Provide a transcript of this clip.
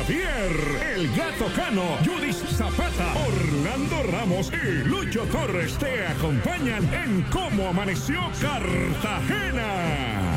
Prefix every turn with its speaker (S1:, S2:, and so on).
S1: Javier, El Gato Cano, Judith Zapata, Orlando Ramos y Lucho Torres te acompañan en Cómo Amaneció Cartagena.